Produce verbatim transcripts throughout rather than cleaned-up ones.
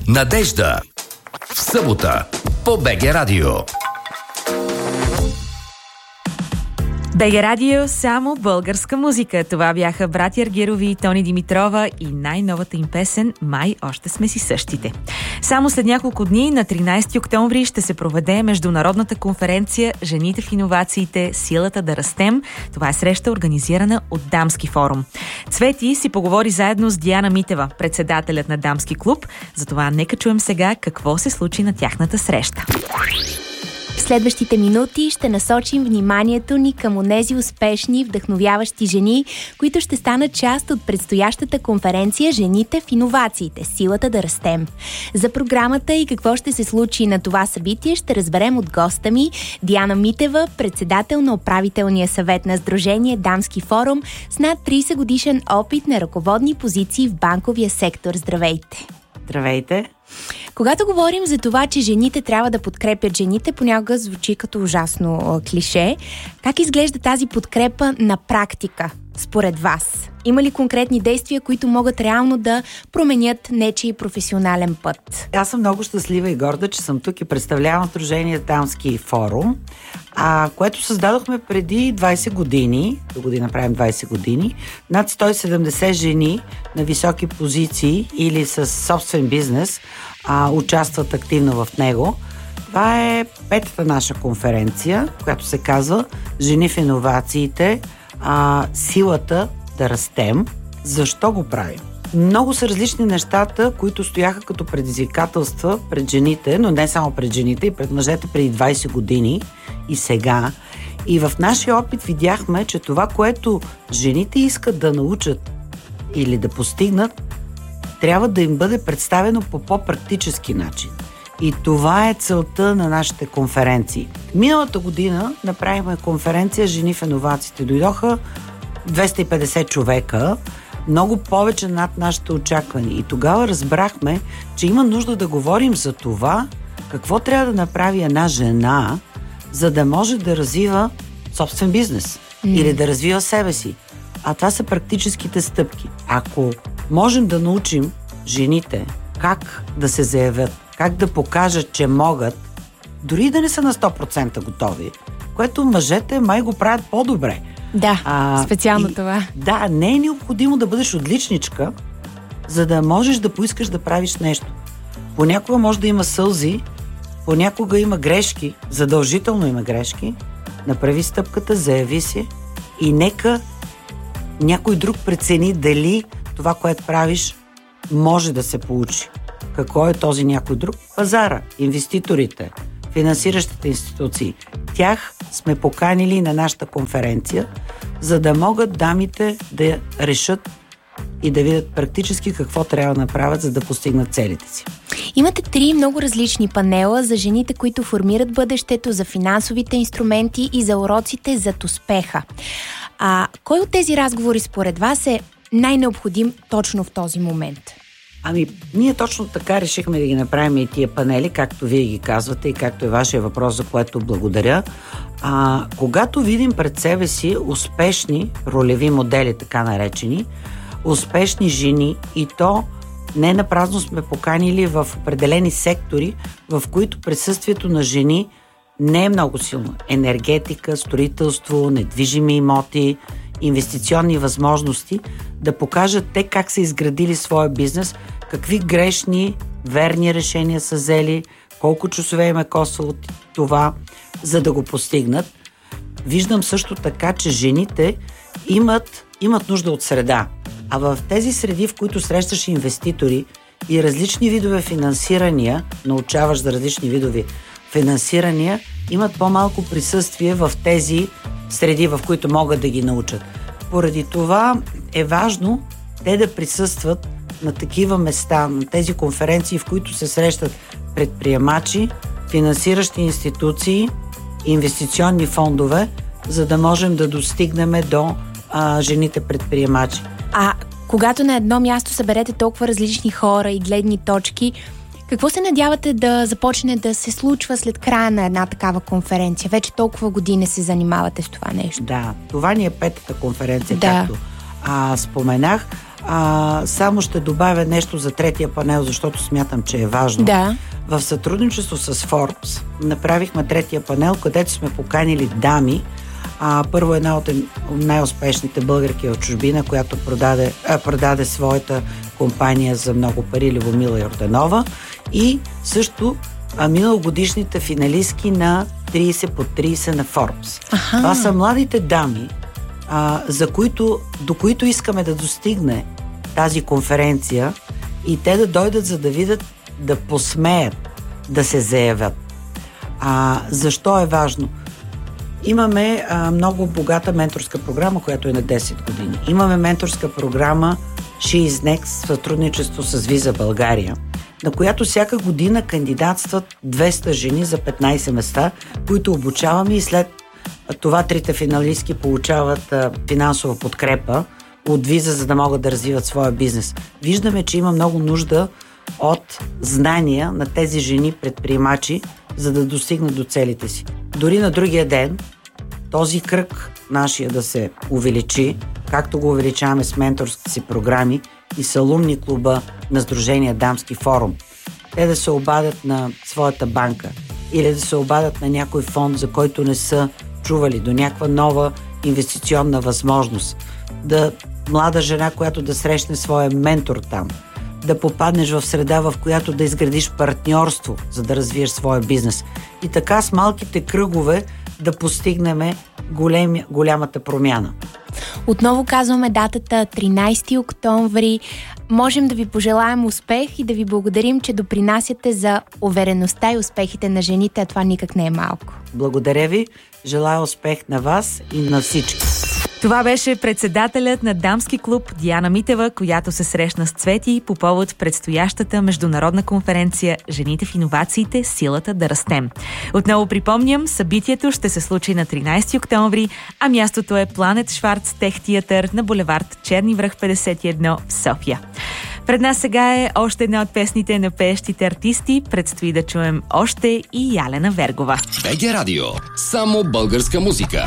Надежда. В събота по БГ Радио. БГ Радио, само българска музика. Това бяха братя Аргирови и Тони Димитрова и най-новата им песен «Май още сме си същите». Само след няколко дни, на тринайсети октомври, ще се проведе международната конференция «Жените в иновациите. Силата да растем». Това е среща, организирана от Дамски форум. Цвети си поговори заедно с Диана Митева, председателят на Дамски клуб. Затова нека чуем сега какво се случи на тяхната среща. В следващите минути ще насочим вниманието ни към онези успешни, вдъхновяващи жени, които ще станат част от предстоящата конференция «Жените в иновациите. Силата да растем». За програмата и какво ще се случи на това събитие ще разберем от госта ми Диана Митева, председател на управителния съвет на Сдружение Дамски форум с над трийсет годишен опит на ръководни позиции в банковия сектор. Здравейте! Здравейте! Когато говорим за това, че жените трябва да подкрепят жените, понякога звучи като ужасно клише. Как изглежда тази подкрепа на практика, според вас? Има ли конкретни действия, които могат реално да променят нечий професионален път? Аз съм много щастлива и горда, че съм тук и представлявам Сдружение Дамски форум, а, което създадохме преди двайсет години, до година правим двайсет години, над сто и седемдесет жени на високи позиции или с собствен бизнес а, участват активно в него. Това е петата наша конференция, която се казва «Жени в иновациите. А, силата да растем». Защо го правим? Много са различни нещата, които стояха като предизвикателства пред жените, но не само пред жените, и пред мъжете преди двайсет години и сега. И в нашия опит видяхме, че това, което жените искат да научат или да постигнат, трябва да им бъде представено по по-практически начин. И това е целта на нашите конференции. Миналата година направихме конференция «Жени в иновациите». Дойдоха двеста и петдесет човека, много повече над нашите очаквания. И тогава разбрахме, че има нужда да говорим за това, какво трябва да направи една жена, за да може да развива собствен бизнес mm. или да развива себе си. А това са практическите стъпки. Ако можем да научим жените как да се заявят, как да покажат, че могат, дори да не са на сто процента готови, което мъжете май го правят по-добре. Да, а, специално и, това. Да, не е необходимо да бъдеш отличничка, за да можеш да поискаш да правиш нещо. Понякога може да има сълзи, понякога има грешки, задължително има грешки. Направи стъпката, заяви се и нека някой друг прецени дали това, което правиш, може да се получи. Какво е този някой друг? Пазара, инвеститорите, финансиращите институции. Тях сме поканили на нашата конференция, за да могат дамите да решат и да видят практически какво трябва да направят, за да постигнат целите си. Имате три много различни панела за жените, които формират бъдещето, за финансовите инструменти и за уроците зад успеха. А кой от тези разговори според вас е най-необходим точно в този момент? Ами, ние точно така решихме да ги направим и тия панели, както вие ги казвате и както е вашия въпрос, за което благодаря. А, когато видим пред себе си успешни ролеви модели, така наречени, успешни жени, и то не напразно сме поканили в определени сектори, в които присъствието на жени не е много силно. Енергетика, строителство, недвижими имоти, инвестиционни възможности, да покажат те как са изградили своя бизнес, какви грешни, верни решения са взели, колко часове им е коствало това, за да го постигнат. Виждам също така, че жените имат, имат нужда от среда. А в тези среди, в които срещаш инвеститори и различни видове финансирания, научаваш за различни видове финансирания, имат по-малко присъствие в тези среди, в които могат да ги научат. Поради това е важно те да присъстват на такива места, на тези конференции, в които се срещат предприемачи, финансиращи институции, инвестиционни фондове, за да можем да достигнем до а, жените предприемачи. А когато на едно място съберете толкова различни хора и гледни точки, какво се надявате да започне да се случва след края на една такава конференция? Вече толкова години се занимавате с това нещо. Да, това ни е петата конференция, да. както а, споменах. А, само ще добавя нещо за третия панел, защото смятам, че е важно. Да. В сътрудничество с Forbes направихме третия панел, където сме поканили дами. А, първо една от най-успешните българки в чужбина, която продаде, а, продаде своята компания за много пари, Любомила Йорданова, и също а, миналогодишните финалистки на трийсет по трийсет на Forbes. Аха. Това са младите дами, а, за които, до които искаме да достигне тази конференция и те да дойдат, за да видят, да посмеят да се заявят. А, защо е важно? Имаме а, много богата менторска програма, която е на десет години. Имаме менторска програма She is Next в сътрудничество с Виза България, на която всяка година кандидатстват двеста жени за петнайсет места, които обучаваме, и след това трите финалистки получават а, финансова подкрепа от Виза, за да могат да развиват своя бизнес. Виждаме, че има много нужда от знания на тези жени предприемачи, за да достигнат до целите си. Дори на другия ден този кръг нашия да се увеличи, както го увеличаваме с менторските си програми и с алумни клуба на Сдружение Дамски форум. Те да се обадят на своята банка или да се обадят на някой фонд, за който не са чували, до някаква нова инвестиционна възможност. Да млада жена, която да срещне своя ментор там, да попаднеш в среда, в която да изградиш партньорство, за да развиеш своя бизнес. И така с малките кръгове да постигнем големи, голямата промяна. Отново казваме датата тринайсети октомври. Можем да ви пожелаем успех и да ви благодарим, че допринасяте за увереността и успехите на жените, а това никак не е малко. Благодаря ви, желая успех на вас и на всички. Това беше председателят на Дамски клуб Диана Митева, която се срещна с Цвети по повод предстоящата международна конференция «Жените в иновациите. Силата да растем». Отново припомням, събитието ще се случи на тринайсети октомври, а мястото е Планет Шварц Тех Театър на булевард Черни връх петдесет и едно в София. Пред нас сега е още една от песните на пеещите артисти. Предстои да чуем още и Ялена Вергова. БГ Радио. Само българска музика.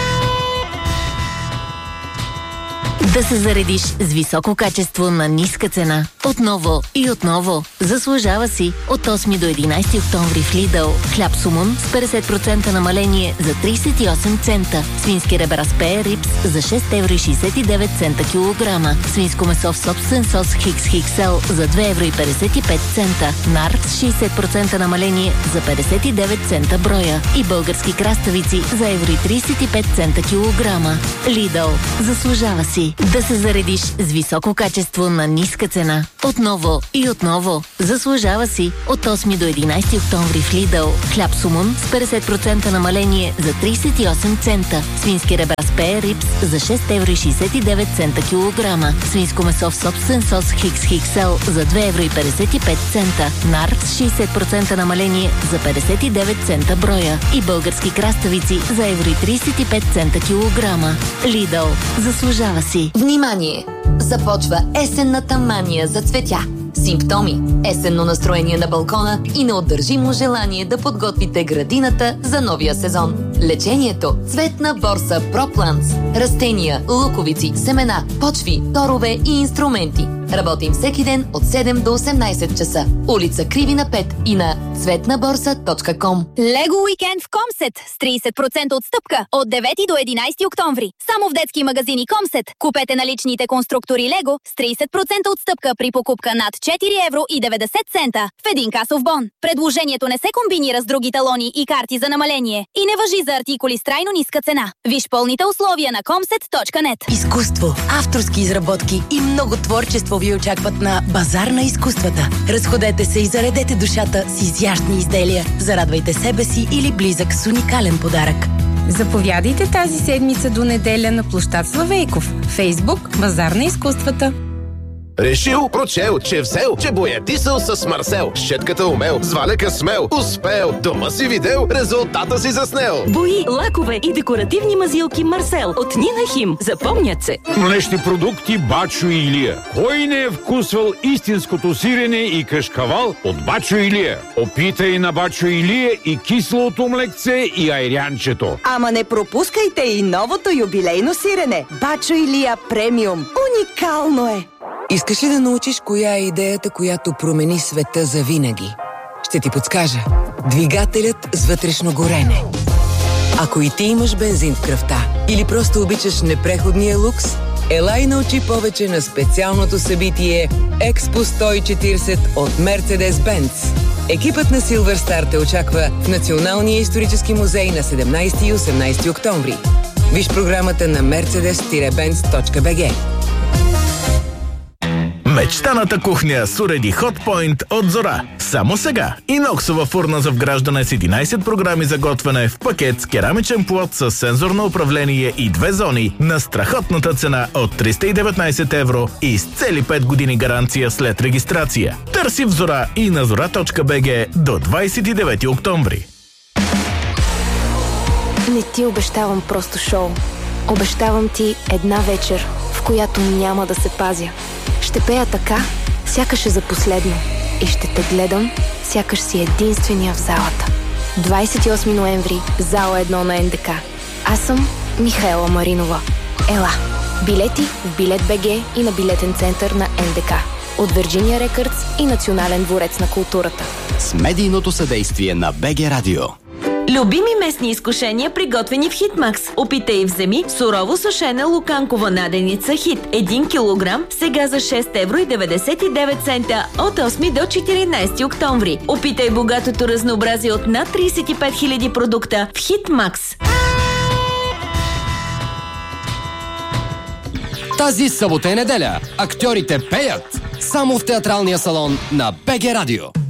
Да се заредиш с високо качество на ниска цена. Отново и отново. Заслужава си. От осми до единайсети октомври в Lidl. Хляб сумун с петдесет процента намаление за трийсет и осем цента. Свински ребра с пее рипс за шест евро и шейсет и девет цента килограма. Свинско месо в собствен сос Хикс Хикс Ел за две евро и петдесет и пет цента. Нар с шейсет процента намаление за петдесет и девет цента броя. И български краставици за евро и трийсет и пет цента килограма. Lidl. Заслужава си. Да се заредиш с високо качество на ниска цена. Отново и отново. Заслужава си. От осми до единайсети октомври в Lidl. Хляб сумун с петдесет процента намаление за трийсет и осем цента. Свински ребра с пее рипс за шест евро и шейсет и девет цента килограма. Свинско месо в собствен сос Хикс Хикс Ел за две евро и петдесет и пет цента. Нар с шейсет процента намаление за петдесет и девет цента броя. И български краставици за евро и трийсет и пет цента килограма. Lidl. Заслужава си. Внимание! Започва есенната мания за цветя. Симптоми, есенно настроение на балкона и неотдържимо желание да подготвите градината за новия сезон. Лечението – цветна борса ProPlants. Растения, луковици, семена, почви, торове и инструменти. Работим всеки ден от седем до осемнайсет часа. Улица Кривина пет и на цветна борса точка ком. Лего уикенд в Комсет с трийсет процента отстъпка от девети до единайсети октомври. Само в детски магазини Комсет. Купете наличните конструктори Лего с трийсет процента отстъпка при покупка над четири евро и деветдесет цента в един касов бон. Предложението не се комбинира с други талони и карти за намаление и не важи за артикули с трайно ниска цена. Виж пълните условия на комсет точка нет. Изкуство, авторски изработки и много творчество ви очакват на Базар на изкуствата. Разходете се и заредете душата с изящни изделия. Зарадвайте себе си или близък с уникален подарък. Заповядайте тази седмица до неделя на площад Славейков. Фейсбук Базар на изкуствата. Решил, прочел, че взел, че боядисал с Марсел. Щетката умел, с валяка смел, успел. Дома си видел, резултата си заснел. Бои, лакове и декоративни мазилки Марсел от Нина Хим. Запомнят се. Млечни продукти Бачо и Илия. Кой не е вкусвал истинското сирене и кашкавал от Бачо и Илия? Опитай на Бачо и Илия и кислото млекце и айрянчето. Ама не пропускайте и новото юбилейно сирене. Бачо и Илия премиум. Уникално е! Искаш ли да научиш коя е идеята, която промени света за винаги? Ще ти подскажа. Двигателят с вътрешно горене. Ако и ти имаш бензин в кръвта или просто обичаш непреходния лукс, ела и научи повече на специалното събитие Експо сто и четиридесет от Mercedes-Benz. Екипът на Silver Star те очаква в Националния исторически музей на седемнайсети и осемнайсети октомври. Виж програмата на мерцедес benz точка би джи. Мечтаната кухня с уреди Hotpoint от Зора. Само сега. Иноксова фурна за вграждане с единайсет програми за готвене в пакет с керамичен плот с сензорно управление и две зони на страхотната цена от триста и деветнайсет евро и с цели пет години гаранция след регистрация. Търси в Зора и на зора точка би джи до двайсет и девети октомври. Не ти обещавам просто шоу. Обещавам ти една вечер, в която няма да се пазя. Ще пея така, сякаш е за последно. И ще те гледам, сякаш си единствения в залата. двайсет и осми ноември, зала едно на ен де ка. Аз съм Михаела Маринова. Ела! Билети в Билет БГ и на билетен център на ен де ка. От Virginia Records и Национален дворец на културата. С медийното съдействие на БГ Радио. Любими местни изкушения, приготвени в Хитмакс. Опитай и вземи сурово сушена луканкова наденица Хит. един килограм, сега за шест евро и деветдесет и девет цента от осми до четиринайсети октомври. Опитай богатото разнообразие от над трийсет и пет хиляди продукта в Хитмакс. Тази събота и неделя актьорите пеят само в театралния салон на БГ Радио.